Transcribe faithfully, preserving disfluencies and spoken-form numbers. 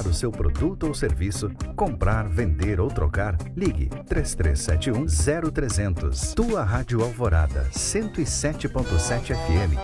do seu produto ou serviço, comprar, vender ou trocar, ligue três três sete um zero trezentos. Tua Rádio Alvorada, cento e sete ponto sete F M.